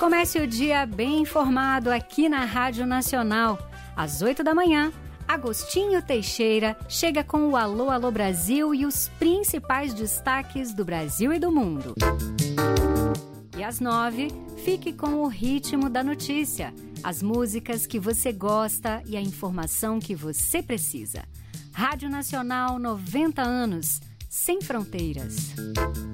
Comece o dia bem informado aqui na Rádio Nacional. Às 8 da manhã, Agostinho Teixeira chega com o Alô, Alô Brasil e os principais destaques do Brasil e do mundo. E às 9, fique com o ritmo da notícia, as músicas que você gosta e a informação que você precisa. Rádio Nacional, 90 anos, sem fronteiras.